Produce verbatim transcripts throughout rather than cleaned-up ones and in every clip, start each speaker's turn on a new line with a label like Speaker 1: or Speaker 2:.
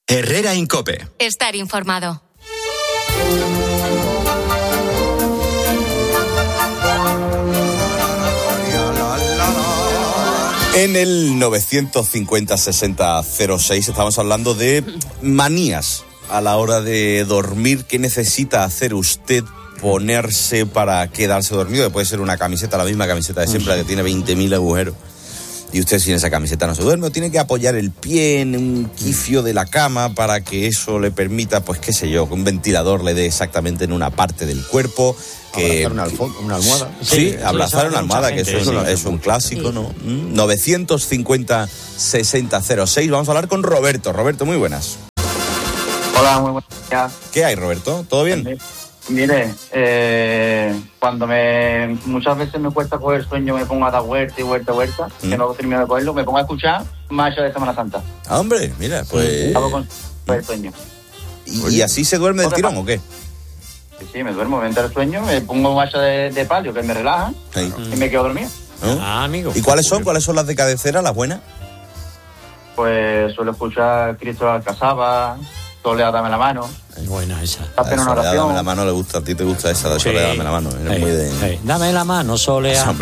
Speaker 1: Herrera en COPE.
Speaker 2: Estar informado.
Speaker 3: En el novecientos cincuenta sesenta cero seis estamos hablando de manías a la hora de dormir. ¿Qué necesita hacer usted ponerse para quedarse dormido? Que puede ser una camiseta, la misma camiseta de siempre, que tiene veinte mil agujeros. Y usted sin esa camiseta no se duerme, o tiene que apoyar el pie en un quifio de la cama para que eso le permita, pues qué sé yo, que un ventilador le dé exactamente en una parte del cuerpo. Que,
Speaker 4: abrazar una, alfo- una almohada.
Speaker 3: Sí, sí, abrazar una almohada, que
Speaker 4: gente,
Speaker 3: eso,
Speaker 4: eso
Speaker 3: es, es un clásico, sí. ¿No? novecientos cincuenta sesenta cero seis. Vamos a hablar con Roberto. Roberto, muy buenas.
Speaker 5: Hola, muy buenos días.
Speaker 3: ¿Qué hay, Roberto? ¿Todo bien?
Speaker 5: Mire, eh, cuando me muchas veces me cuesta coger sueño, me pongo a dar vuelta y vuelta y vuelta, mm. que no termino de cogerlo, me pongo a escuchar Marcha de Semana Santa.
Speaker 3: Ah, hombre, mira, pues...
Speaker 5: Acabo con el sueño.
Speaker 3: ¿Y, ¿Y así se duerme del tirón o qué?
Speaker 5: Sí, sí, me duermo, me entra el sueño, me pongo Marcha de, de palio, que me relaja, sí. Y me quedo dormido.
Speaker 3: ¿No? Ah, amigo. ¿Y cuáles son? ¿Cuáles son las de cabecera, las buenas?
Speaker 5: Pues suelo escuchar Cristo Alcazaba, Soledad, dame la mano.
Speaker 6: Es buena esa.
Speaker 5: Hacer una oración.
Speaker 3: Dame la mano, le gusta, a ti te gusta esa de
Speaker 6: sí.
Speaker 3: Soledad, dame la mano. Eres
Speaker 6: hey,
Speaker 3: muy de...
Speaker 6: hey. Dame la mano, Soledad.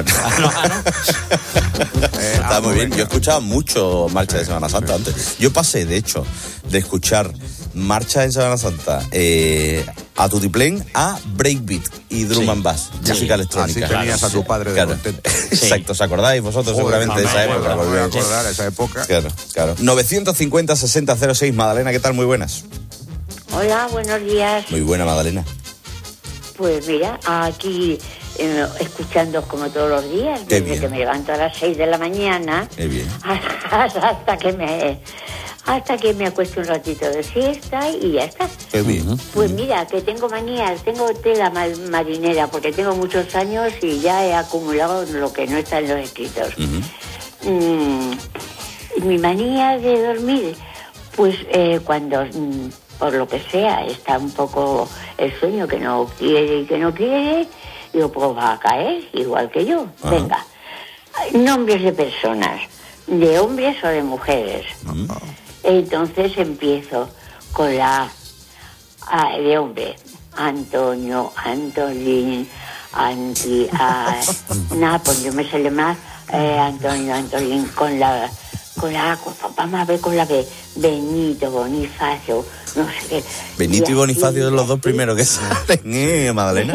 Speaker 3: Está muy bien. Yo he escuchado mucho Marcha de Semana Santa antes. Yo pasé, de hecho, de escuchar Marcha de Semana Santa eh, a Tutiplén a Breakbeat y Drum sí. and Bass,
Speaker 4: sí.
Speaker 3: música electrónica.
Speaker 4: Así tenías a tu padre de
Speaker 3: claro.
Speaker 4: contento.
Speaker 3: Exacto, ¿os acordáis vosotros? Joder, seguramente de esa época?
Speaker 4: Me voy a acordar esa época.
Speaker 3: Claro, claro. novecientos cincuenta sesenta cero seis. Magdalena, ¿qué tal? Muy buenas.
Speaker 7: Hola, buenos días.
Speaker 3: Muy buena, Magdalena.
Speaker 7: Pues mira, aquí eh, escuchando como todos los días,
Speaker 3: Qué
Speaker 7: desde
Speaker 3: bien.
Speaker 7: que me levanto a las seis de la mañana
Speaker 3: Qué bien.
Speaker 7: hasta, hasta que me hasta que me acuesto un ratito de siesta y ya está.
Speaker 3: Qué bien.
Speaker 7: Pues mira, que tengo manías, tengo tela mal- marinera, porque tengo muchos años y ya he acumulado lo que no está en los escritos.
Speaker 3: Uh-huh.
Speaker 7: Mm, mi manía de dormir, pues eh, cuando... Mm, por lo que sea, está un poco el sueño que no quiere y que no quiere, digo, pues va a caer, igual que yo. Ajá. Venga, nombres de personas, de hombres o de mujeres. Ajá. Entonces empiezo con la A de hombre, Antonio, Antolín, Anti, a, nada, pues yo me sale más, eh, Antonio, Antolín, con la... con la A, vamos a ver con la B, Benito, Bonifacio, no sé qué.
Speaker 3: Benito y, y Bonifacio son los dos primeros que salen, ¿eh, Magdalena?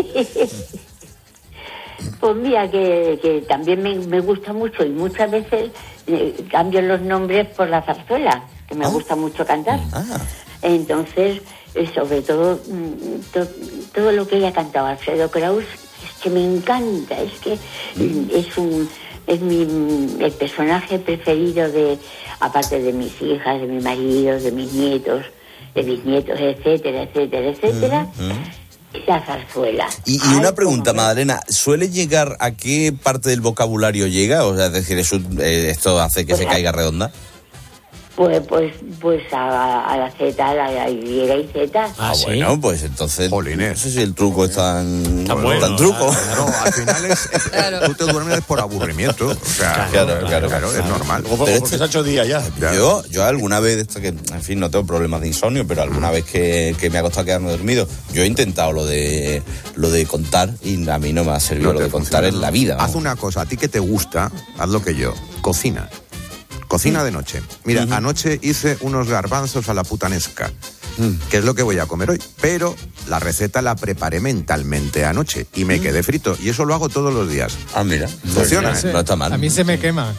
Speaker 7: Pues mira, que, que también me, me gusta mucho y muchas veces eh, cambio los nombres por la zarzuela, que me ¿Ah? gusta mucho cantar. Ah. Entonces, eh, sobre todo, to, todo lo que ella cantaba, Alfredo Kraus, es que me encanta, es que mm. es un... es mi el personaje preferido de, aparte de mis hijas, de mi marido, de mis nietos, de mis nietos, etcétera, etcétera, etcétera, mm-hmm. la zarzuela.
Speaker 3: Y, y una Ay, pregunta, Magdalena, ¿suele llegar a qué parte del vocabulario llega? O sea, es decir, ¿eso, eh, ¿esto hace que pues se a, caiga redonda?
Speaker 7: Pues, pues, pues a, a la Z, a la Y y Z.
Speaker 3: Ah, ah ¿sí? Bueno, pues entonces, Jolines. No sé si el truco es tan,
Speaker 4: tan,
Speaker 3: bueno, tan truco.
Speaker 4: Claro, no, al final es, es claro. Tú te duermes por aburrimiento. O sea,
Speaker 3: claro, claro, claro,
Speaker 4: claro es
Speaker 3: claro.
Speaker 4: normal.
Speaker 3: O,
Speaker 4: pero
Speaker 3: porque se ha hecho día ya. Yo, yo alguna vez, esto que, en fin, no tengo problemas de insomnio, pero alguna vez que, que me ha costado quedarme dormido, yo he intentado lo de lo de contar y a mí no me ha servido no lo de contar en la vida.
Speaker 4: Haz una cosa, a ti que te gusta, haz lo que yo, cocina. Cocina de noche. Mira, uh-huh. anoche hice unos garbanzos a la putanesca, mm. que es lo que voy a comer hoy. Pero la receta la preparé mentalmente anoche y me mm. quedé frito. Y eso lo hago todos los días.
Speaker 3: Ah, mira.
Speaker 4: Funciona,
Speaker 3: ¿eh? No está mal.
Speaker 8: A mí se me quema.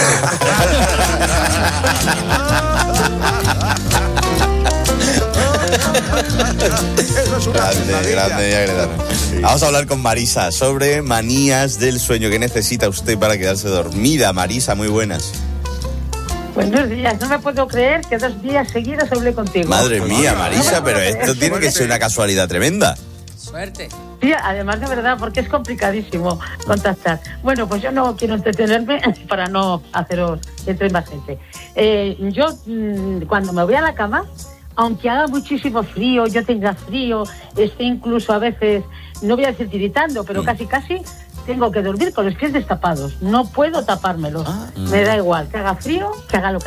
Speaker 4: Eso es una
Speaker 3: grande, grande y agradable. Sí. Vamos a hablar con Marisa sobre manías del sueño. ¿Qué necesita usted para quedarse dormida? Marisa, muy buenas.
Speaker 9: Buenos días, no me puedo creer que dos días seguidos hablé contigo.
Speaker 3: Madre mía, Marisa, no pero esto tiene que ser una casualidad tremenda.
Speaker 9: Suerte. Sí, además de verdad, porque es complicadísimo contactar. Bueno, pues yo no quiero entretenerme para no haceros entre más gente. Eh, yo, cuando me voy a la cama, aunque haga muchísimo frío, yo tenga frío, esté incluso a veces, no voy a decir tiritando, pero mm. casi casi... tengo que dormir con los pies destapados, no puedo tapármelos, ah, me da igual, que haga frío, que haga lo que sea,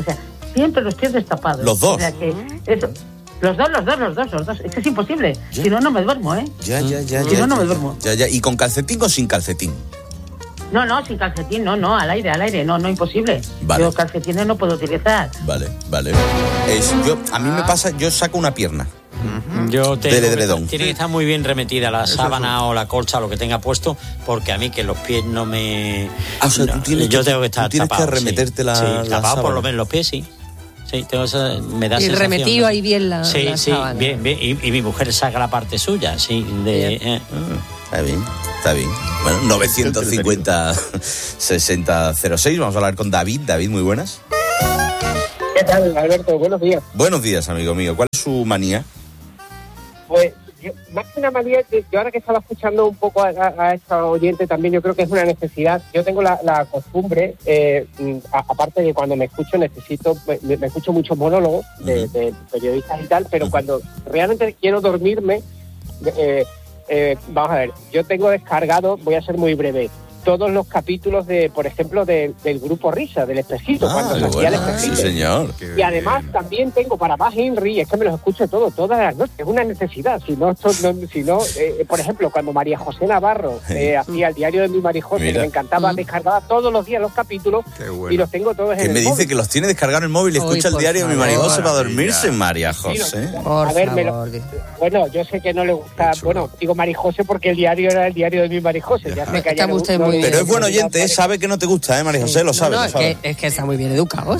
Speaker 9: siempre los pies destapados.
Speaker 3: ¿Los dos?
Speaker 9: O sea que eso, los dos, los dos, los dos, los dos. Es que es imposible. ¿Ya? Si no, no me duermo, ¿eh?
Speaker 3: Ya, ya, ya.
Speaker 9: Si
Speaker 3: ya,
Speaker 9: no, no
Speaker 3: ya,
Speaker 9: me duermo.
Speaker 3: Ya, ya. ¿Y con calcetín o sin calcetín?
Speaker 9: No, no, sin calcetín, no, no, al aire, al aire, no, no, imposible.
Speaker 3: Vale.
Speaker 9: Yo calcetines no puedo utilizar.
Speaker 3: Vale, vale. Es, yo, a mí me pasa, yo saco una pierna.
Speaker 6: Yo tengo
Speaker 3: Del
Speaker 6: que-
Speaker 3: edredón.
Speaker 6: tiene que estar muy bien remetida la sábana o la colcha, lo que tenga puesto, porque a mí que los pies no me...
Speaker 3: Ah, o sea, tú
Speaker 6: no,
Speaker 3: tienes
Speaker 6: yo
Speaker 3: que-
Speaker 6: tengo que
Speaker 3: tú
Speaker 6: estar
Speaker 3: tienes que
Speaker 6: tapado,
Speaker 3: remeterte
Speaker 6: sí.
Speaker 3: la-
Speaker 6: Sí,
Speaker 3: la
Speaker 6: tapado por
Speaker 3: sábana.
Speaker 6: lo menos los pies, sí. Sí, tengo esa, me da
Speaker 1: Y
Speaker 6: sensación,
Speaker 1: remetido
Speaker 6: ¿no?
Speaker 1: ahí bien la,
Speaker 6: Sí,
Speaker 1: la
Speaker 6: sí,
Speaker 1: sábana.
Speaker 6: bien, bien. Y, y mi mujer saca la parte suya, sí. De, eh,
Speaker 3: Está bien, está bien. Bueno, novecientos cincuenta sesenta cero seis. Vamos a hablar con David. David, muy buenas.
Speaker 2: ¿Qué tal, Alberto? Buenos días.
Speaker 3: Buenos días, amigo mío. ¿Cuál es su manía?
Speaker 2: Pues, yo, más que una manía, yo ahora que estaba escuchando un poco a, a, a esta oyente también, yo creo que es una necesidad. Yo tengo la, la costumbre, eh, a, aparte de cuando me escucho, necesito, me, me escucho muchos monólogos de,
Speaker 3: Uh-huh.
Speaker 2: de periodistas y tal, pero uh-huh. cuando realmente quiero dormirme, eh, eh, vamos a ver, yo tengo descargado, voy a ser muy breve, todos los capítulos de, por ejemplo, de, del grupo Risa, del Espejito,
Speaker 3: Ah,
Speaker 2: cuando se hacía
Speaker 3: bueno,
Speaker 2: el Espejito.
Speaker 3: sí, señor.
Speaker 2: Y además también tengo para más Henry, es que me los escucho todos, todas las noches, es una necesidad. Si no, esto, no, si no eh, por ejemplo, cuando María José Navarro eh, hacía el diario de mi María José,
Speaker 3: Mira.
Speaker 2: que me encantaba, descargaba todos los días los capítulos
Speaker 4: bueno.
Speaker 2: y los tengo todos
Speaker 3: Que
Speaker 2: en
Speaker 3: me
Speaker 2: el
Speaker 3: dice
Speaker 2: móvil.
Speaker 3: que los tiene descargados en el móvil y
Speaker 1: Uy,
Speaker 3: escucha el
Speaker 1: por
Speaker 3: diario de mi
Speaker 1: favor.
Speaker 3: María José para
Speaker 4: Maravilla.
Speaker 3: dormirse, María José.
Speaker 1: Por
Speaker 2: A ver, me lo-
Speaker 1: favor.
Speaker 2: Bueno, yo sé que no le gusta, bueno, digo María José porque el diario era el diario de mi María José. Ya sé que a ella
Speaker 1: Está
Speaker 2: le
Speaker 1: usted
Speaker 2: gusta-
Speaker 1: muy bien.
Speaker 3: Pero es buen
Speaker 2: no,
Speaker 3: oyente, ¿eh? Sabe que no te gusta, ¿eh, María José? Lo sabe,
Speaker 1: no,
Speaker 3: lo
Speaker 1: es,
Speaker 3: sabe.
Speaker 1: que, es que está muy bien educado.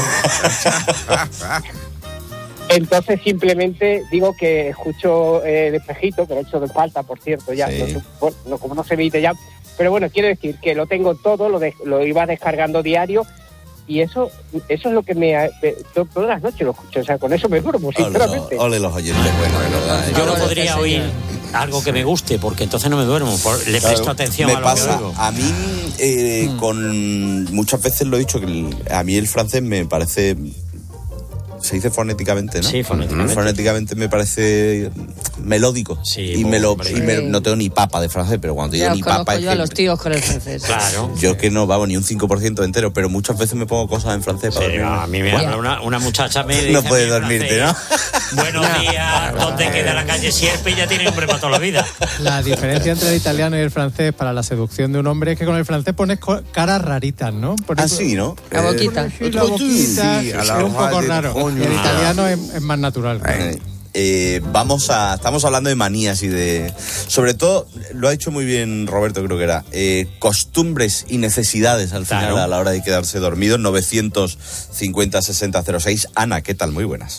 Speaker 2: Entonces simplemente digo que escucho eh, el Espejito, que lo he hecho de falta, por cierto, ya,
Speaker 3: Sí.
Speaker 2: no sé, bueno, no, como no se emite ya, pero bueno, quiero decir que lo tengo todo, lo, de, lo iba descargando diario y eso eso es lo que me... ha- me- to- todas las noches lo escucho, o sea, con eso me duermo, sinceramente.
Speaker 3: Ole, ole los oyentes, bueno, de verdad. ¿eh?
Speaker 6: yo no
Speaker 1: Ahora,
Speaker 6: podría
Speaker 1: sí,
Speaker 6: oír
Speaker 1: señor.
Speaker 6: algo que me guste, porque entonces no me duermo. por- le
Speaker 3: Claro,
Speaker 6: presto atención
Speaker 3: me
Speaker 6: a lo
Speaker 3: pasa,
Speaker 6: que oigo.
Speaker 3: a mí eh,
Speaker 1: Mm.
Speaker 3: con muchas veces lo he dicho que el- a mí el francés me parece, se dice fonéticamente, ¿no?
Speaker 6: Sí, fonéticamente.
Speaker 3: Fonéticamente me parece melódico.
Speaker 6: Sí,
Speaker 3: y me lo
Speaker 6: hombre.
Speaker 3: y me-
Speaker 1: Sí.
Speaker 3: no tengo ni papa de francés, pero cuando
Speaker 1: Ya
Speaker 3: digo
Speaker 1: os
Speaker 3: ni
Speaker 1: conozco
Speaker 3: papa es
Speaker 1: yo a
Speaker 3: que-
Speaker 1: los tíos con el francés.
Speaker 6: Claro.
Speaker 3: yo que no vamos ni un cinco por ciento entero, pero muchas veces me pongo cosas en francés para
Speaker 6: Sí,
Speaker 3: dormir.
Speaker 6: a mí me
Speaker 3: Bueno,
Speaker 6: habla una, una muchacha me dice
Speaker 3: No
Speaker 6: a mí
Speaker 3: puedes
Speaker 6: en
Speaker 3: dormirte,
Speaker 6: francés, Buenos días, ¿dónde queda la calle Sierpe? Y ya tiene hombre para toda la vida.
Speaker 8: La diferencia entre el italiano y el francés para la seducción de un hombre es que con el francés pones co- caras raritas, ¿no? Por
Speaker 3: Ah,
Speaker 8: eso-
Speaker 3: sí, ¿no?
Speaker 1: La boquita.
Speaker 8: Sí, la boquita,
Speaker 4: Sí, a
Speaker 8: es
Speaker 4: la
Speaker 8: un poco
Speaker 4: hora de
Speaker 8: raro.
Speaker 4: coño.
Speaker 8: Y el italiano es, es más natural.
Speaker 3: Eh, eh, vamos a, estamos hablando de manías y de, sobre todo, lo ha dicho muy bien Roberto, creo que era, eh, costumbres y necesidades al final
Speaker 6: Claro.
Speaker 3: a la hora de quedarse dormido. Novecientos cincuenta sesenta cero seis. Ana, ¿qué tal? Muy buenas.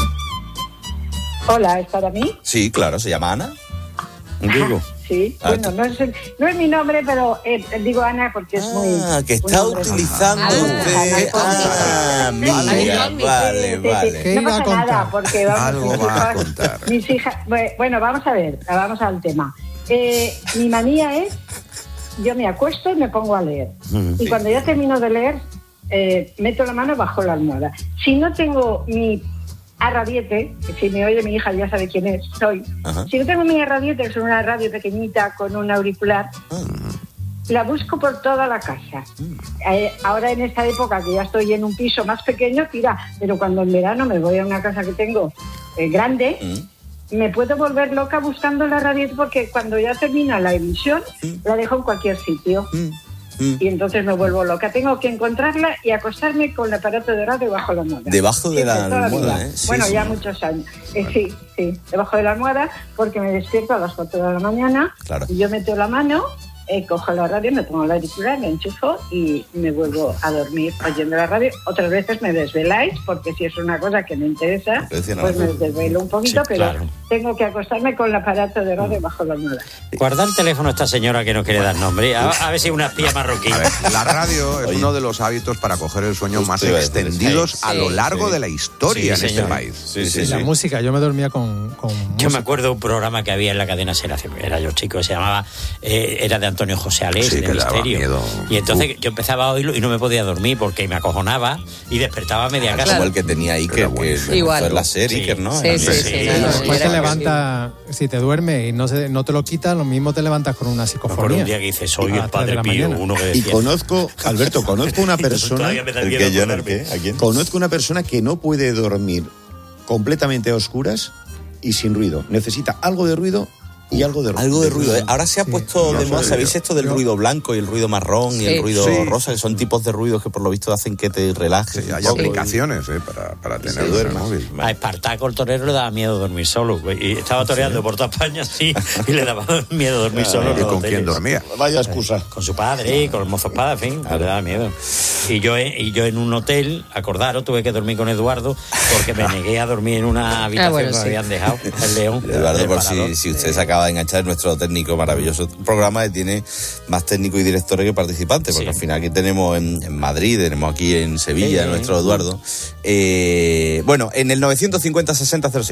Speaker 10: Hola, ¿es para mí?
Speaker 3: Sí, claro, se llama Ana. Digo.
Speaker 10: Sí,
Speaker 3: Ah,
Speaker 10: bueno, no es, el- no es mi nombre, pero eh, digo Ana porque es muy...
Speaker 3: Ah, que
Speaker 10: un
Speaker 3: está
Speaker 10: nombre-
Speaker 3: utilizando
Speaker 1: Ah,
Speaker 3: usted. Ah, amiga,
Speaker 1: Ana,
Speaker 3: vale,
Speaker 10: Sí, sí,
Speaker 3: vale.
Speaker 8: ¿Qué
Speaker 10: no
Speaker 8: iba a
Speaker 10: pasa nada,
Speaker 8: contar?
Speaker 10: porque vamos,
Speaker 4: Algo
Speaker 10: mis
Speaker 4: va a
Speaker 10: hijas-
Speaker 4: contar.
Speaker 10: Mis hijas, bue- bueno, vamos a ver, vamos al tema. Eh, mi manía es, yo me acuesto y me pongo a leer. Y cuando ya termino de leer, eh, meto la mano bajo la almohada. Si no tengo mi arradiete, que si me oye mi hija ya sabe quién es, soy.
Speaker 3: Ajá.
Speaker 10: Si no tengo mi arradiete, que es una radio pequeñita con un auricular, la busco por toda la casa. Eh, ahora en esta época que ya estoy en un piso más pequeño, tira, pero cuando en verano me voy a una casa que tengo eh, grande,
Speaker 3: Mm.
Speaker 10: me puedo volver loca buscando la radio porque cuando ya termina la emisión, la dejo en cualquier sitio.
Speaker 3: Mm. Mm.
Speaker 10: Y entonces me vuelvo loca. Tengo que encontrarla y acostarme con el aparato de radio bajo la almohada.
Speaker 3: Debajo de la
Speaker 10: Siempre, toda
Speaker 3: almohada,
Speaker 10: vida.
Speaker 3: ¿eh? Sí,
Speaker 10: bueno,
Speaker 3: sí.
Speaker 10: ya muchos años. Eh, sí, sí, debajo de la almohada porque me despierto a las cuatro de la mañana
Speaker 3: Claro.
Speaker 10: y yo meto la mano, eh, cojo la radio, me pongo la auricular, me enchufo y me vuelvo a dormir oyendo la radio. Otras veces me desveláis porque si es una cosa que me interesa,
Speaker 3: No te decía
Speaker 10: pues
Speaker 3: nada.
Speaker 10: me desvelo un poquito,
Speaker 6: Sí,
Speaker 10: pero
Speaker 6: claro.
Speaker 10: tengo que acostarme con el aparato de radio bajo la almohada.
Speaker 6: Guarda el teléfono a esta señora que no quiere dar nombre. A, a ver si es una espía marroquí.
Speaker 4: A ver, la radio es
Speaker 3: Oye.
Speaker 4: uno de los hábitos para coger el sueño
Speaker 3: Justo
Speaker 4: más
Speaker 3: iba a decir,
Speaker 4: extendidos
Speaker 6: sí,
Speaker 4: a lo
Speaker 6: sí,
Speaker 4: largo
Speaker 3: sí.
Speaker 4: de la historia
Speaker 6: Sí,
Speaker 4: en
Speaker 6: señor.
Speaker 4: este país.
Speaker 3: Sí, sí,
Speaker 8: Y
Speaker 3: sí.
Speaker 8: la música, yo me dormía con, con
Speaker 6: Yo
Speaker 8: música.
Speaker 6: me acuerdo de un programa que había en la cadena SER, hace- era yo chico, se llamaba, eh, era de Antonio José Alés,
Speaker 4: Sí,
Speaker 6: de
Speaker 4: que daba
Speaker 6: Misterio.
Speaker 4: miedo.
Speaker 6: Y entonces yo empezaba a oírlo y no me podía dormir porque me acojonaba y despertaba a media casa.
Speaker 3: Como el que tenía Iker, que
Speaker 1: Igual.
Speaker 3: fue la serie,
Speaker 6: Sí.
Speaker 3: Iker, ¿no?
Speaker 1: Sí, sí, sí, no, no,
Speaker 8: Después
Speaker 1: era
Speaker 8: te levanta, si te duermes y no, se, no te lo quitas, lo mismo te levantas con una
Speaker 6: Me acuerdo
Speaker 8: psicofonía.
Speaker 6: un día que dice, soy
Speaker 8: A
Speaker 6: el
Speaker 8: las tres de
Speaker 6: padre
Speaker 8: la
Speaker 6: Pío,
Speaker 8: mañana.
Speaker 6: uno que
Speaker 11: Y
Speaker 6: decía.
Speaker 11: conozco, Alberto, conozco una persona,
Speaker 6: Todavía me da
Speaker 3: ¿El
Speaker 6: miedo
Speaker 3: que John, el
Speaker 6: acordarme.
Speaker 3: qué? ¿A quién?
Speaker 11: conozco una persona que no puede dormir completamente a oscuras y sin ruido. Necesita algo de ruido y algo de ruido.
Speaker 3: Algo de ruido. ¿eh? Ahora se ha
Speaker 8: Sí.
Speaker 3: puesto
Speaker 4: No
Speaker 3: de moda,
Speaker 4: sé,
Speaker 3: ¿sabéis
Speaker 4: yo-
Speaker 3: esto del
Speaker 8: yo-
Speaker 3: ruido blanco y el ruido marrón y
Speaker 1: Sí.
Speaker 3: el ruido
Speaker 4: Sí.
Speaker 3: rosa? Que son tipos de ruidos que por lo visto hacen que te relajes.
Speaker 4: Sí,
Speaker 3: un
Speaker 4: hay
Speaker 3: poco y-
Speaker 4: aplicaciones eh, para, para tener
Speaker 3: Sí,
Speaker 4: en el
Speaker 3: duerma.
Speaker 4: móvil.
Speaker 6: A Espartaco, el torero, le daba miedo dormir solo. güey, Y estaba toreando por toda España, sí, y le daba miedo dormir solo. en
Speaker 4: ¿Y
Speaker 6: los
Speaker 4: con quién
Speaker 6: hoteles.
Speaker 4: dormía?
Speaker 11: Vaya excusa.
Speaker 6: Con su padre y con el mozo espada, en fin, le daba miedo. Y yo, y yo en un hotel, acordaros, tuve que dormir con Eduardo porque me negué a dormir en una habitación
Speaker 1: bueno,
Speaker 6: que me
Speaker 1: sí.
Speaker 6: habían dejado, el León.
Speaker 3: Eduardo,
Speaker 6: el
Speaker 3: por
Speaker 6: Parador.
Speaker 3: si, si usted se acaba de enganchar, es nuestro técnico maravilloso programa que tiene más técnicos y directores que participantes, porque
Speaker 6: Sí.
Speaker 3: al final aquí tenemos en, en Madrid, tenemos aquí en Sevilla,
Speaker 6: Sí.
Speaker 3: nuestro Eduardo. Eh, bueno, en el novecientos cincuenta sesenta cero seis